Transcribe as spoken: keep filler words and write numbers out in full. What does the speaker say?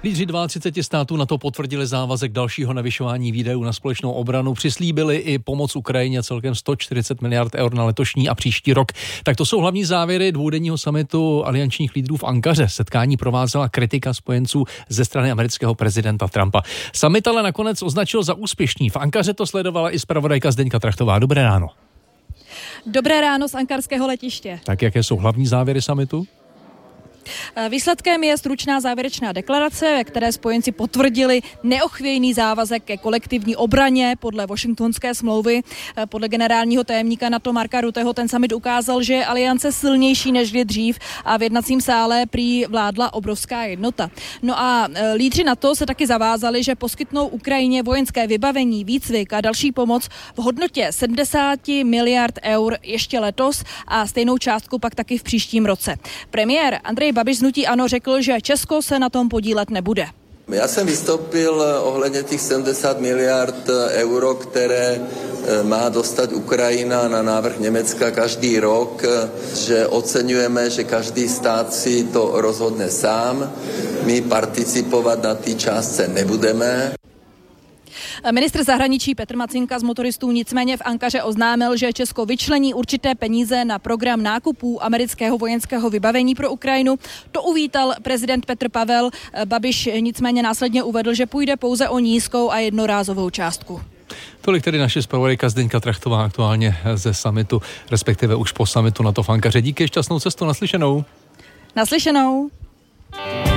Lídři třiceti dvou států NATO potvrdili závazek dalšího navyšování výdajů na společnou obranu, přislíbili i pomoc Ukrajině celkem sto čtyřicet miliard eur na letošní a příští rok. Tak to jsou hlavní závěry dvoudenního summitu aliančních lídrů v Ankaře. Setkání provázela kritika spojenců ze strany amerického prezidenta Trumpa. Summit ale nakonec označil za úspěšný. V Ankaře to sledovala i zpravodajka Zdeňka Trachtová. Dobré ráno. Dobré ráno z ankarského letiště. Tak jaké jsou hlavní závěry summitu? Výsledkem je stručná závěrečná deklarace, ve které spojenci potvrdili neochvějný závazek ke kolektivní obraně podle Washingtonské smlouvy. Podle generálního tajemníka NATO Marka Rutteho ten summit ukázal, že je aliance silnější než kdy dřív a v jednacím sále prý vládla obrovská jednota. No a lídři NATO se taky zavázali, že poskytnou Ukrajině vojenské vybavení, výcvik a další pomoc v hodnotě sedmdesát miliard eur ještě letos a stejnou částku pak taky v příštím roce. Premiér Andrej Babiš z hnutí ANO řekl, že Česko se na tom podílet nebude. Já jsem vystoupil ohledně těch sedmdesát miliard euro, které má dostat Ukrajina na návrh Německa každý rok, že oceňujeme, že každý stát si to rozhodne sám. My participovat na té částce nebudeme. Ministr zahraničí Petr Macinka z motoristů nicméně v Ankaře oznámil, že Česko vyčlení určité peníze na program nákupů amerického vojenského vybavení pro Ukrajinu. To uvítal prezident Petr Pavel. Babiš nicméně následně uvedl, že půjde pouze o nízkou a jednorázovou částku. Tolik tedy naše zpravodajka Zdeňka Trachtová aktuálně ze summitu, respektive už po summitu NATO v Ankaře. Díky, šťastnou cestu, naslyšenou. Naslyšenou.